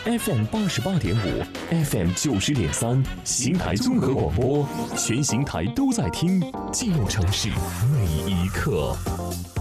FM 88.5 FM 90.3，邢台综合广播，全邢台都在听，记录城市每一刻。